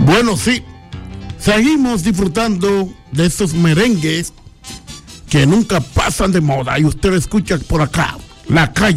Bueno, sí, seguimos disfrutando de estos merengues que nunca pasan de moda y usted escucha por acá, La Calle.